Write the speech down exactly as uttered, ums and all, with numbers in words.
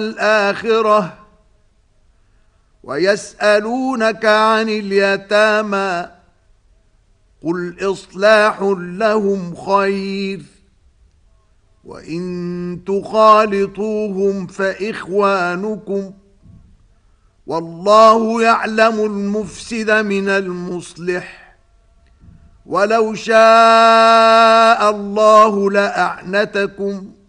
الآخرة ويسألونك عن اليتامى قل إصلاح لهم خير وإن تخالطوهم فإخوانكم والله يعلم المفسد من المصلح ولو شاء الله لأعنتكم